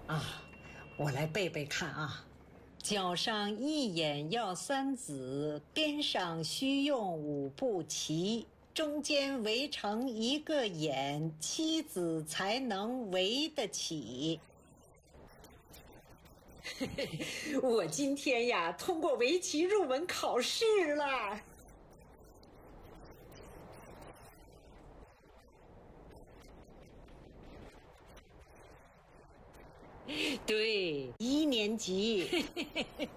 啊，我来背背看啊。脚上一眼要三子，边上须用五步齐，中间围成一个眼，妻子才能围得起。我今天呀，通过围棋入门考试了。对，1年级。